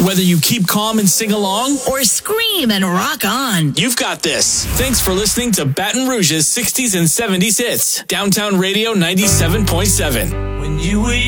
Whether you keep calm and sing along or scream and rock on, you've got this. Thanks for listening to Baton Rouge's 60s and 70s hits. Downtown Radio 97.7. When you were